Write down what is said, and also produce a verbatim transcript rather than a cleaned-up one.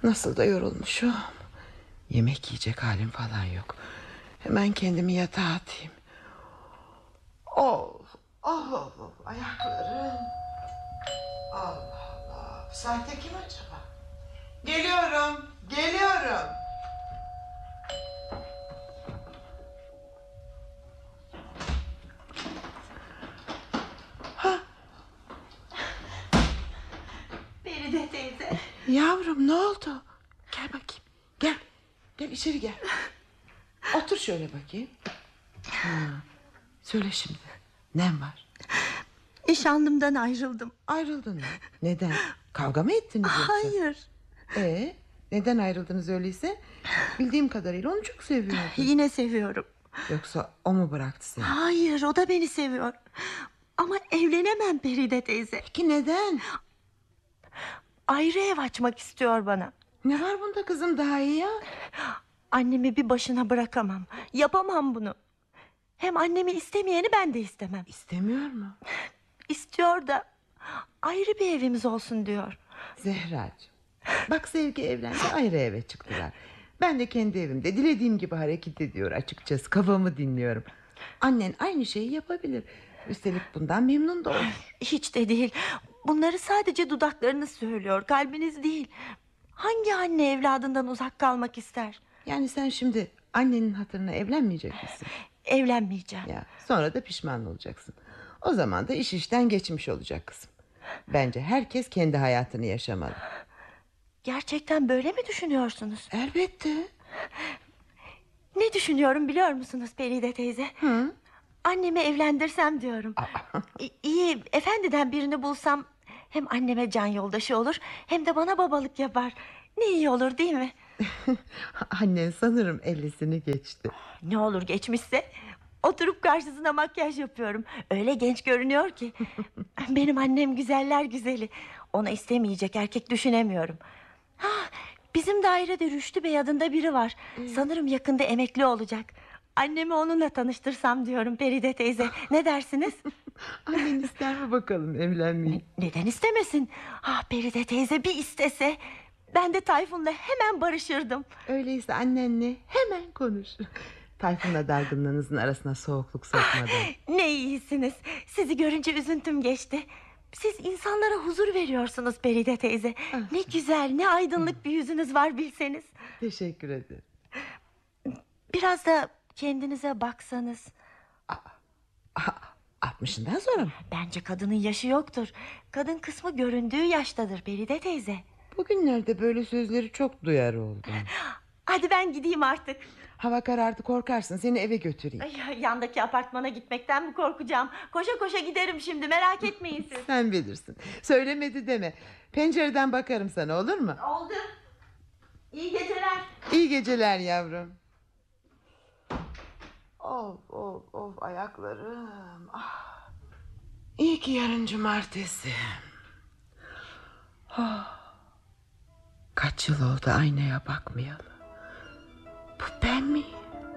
Nasıl da yorulmuşum. Yemek yiyecek halim falan yok. Hemen kendimi yatağa atayım. Of, of, of, of. Ayaklarım. Allah Allah. Bu saatte kim acaba? Geliyorum, geliyorum. Ha. Feride teyze. Yavrum, ne oldu? Gel bakayım. Gel. Gel içeri gel. Otur şöyle bakayım. Ha. Söyle şimdi. Ne var? Nişanlımdan ayrıldım. Ayrıldın mı? Neden? Kavga mı ettiniz yoksa? Hayır. Ee, neden ayrıldınız öyleyse? Bildiğim kadarıyla onu çok seviyordu. Yine seviyorum. Yoksa o mu bıraktı seni? Hayır, o da beni seviyor. Ama evlenemem Feride teyze. Peki neden? Ayrı ev açmak istiyor bana. Ne var bunda kızım daha iyi ya? Annemi bir başına bırakamam. Yapamam bunu. Hem annemi istemeyeni ben de istemem. İstemiyor mu? İstiyor da ayrı bir evimiz olsun diyor. Zehracığım, bak Sevgi evlendi, ayrı eve çıktılar. Ben de kendi evimde dilediğim gibi hareket ediyor açıkçası. Kafamı dinliyorum. Annen aynı şeyi yapabilir. Üstelik bundan memnun da olur. Hiç de değil. Bunları sadece dudaklarınız söylüyor, kalbiniz değil. Hangi anne evladından uzak kalmak ister? Yani sen şimdi annenin hatırına evlenmeyecek misin? Evlenmeyeceğim. Ya, sonra da pişman olacaksın. O zaman da iş işten geçmiş olacak kızım. Bence herkes kendi hayatını yaşamalı. Gerçekten böyle mi düşünüyorsunuz? Elbette. Ne düşünüyorum biliyor musunuz Feride teyze? Hı? Annemi evlendirsem diyorum. İ- İyi, efendiden birini bulsam hem anneme can yoldaşı olur hem de bana babalık yapar. Ne iyi olur değil mi? Annen sanırım ellisini geçti. Ne olur geçmişse. Oturup karşısına makyaj yapıyorum. Öyle genç görünüyor ki. Benim annem güzeller güzeli. Onu istemeyecek erkek düşünemiyorum. Ha, bizim dairede Rüştü Bey adında biri var. Sanırım yakında emekli olacak. Annemi onunla tanıştırsam diyorum Feride teyze. Ne dersiniz? Annen ister mi bakalım evlenmeyi? Neden istemesin? Ah Feride teyze bir istese. Ben de Tayfun'la hemen barışırdım. Öyleyse annenle hemen konuş. Tayfun'la dargınlığınızın arasına soğukluk sokmadan. Ne iyisiniz. Sizi görünce üzüntüm geçti. Siz insanlara huzur veriyorsunuz Feride teyze. Ne güzel, ne aydınlık bir yüzünüz var bilseniz. Teşekkür ederim. Biraz da kendinize baksanız. Altmışından sonra mı? Bence kadının yaşı yoktur. Kadın kısmı göründüğü yaştadır Feride teyze. Bugünlerde böyle sözleri çok duyar oldum. Hadi ben gideyim artık. Hava karardı, korkarsın, seni eve götüreyim. Ay, yandaki apartmana gitmekten mi korkacağım? Koşa koşa giderim şimdi, merak etmeyin siz. Sen bilirsin. Söylemedi deme. Pencereden bakarım sana, olur mu? Oldu. İyi geceler. İyi geceler yavrum. Of of of ayaklarım. Ah. İyi ki yarın cumartesi. Oh. Kaç yıl oldu aynaya bakmayalı. Bu ben miyim?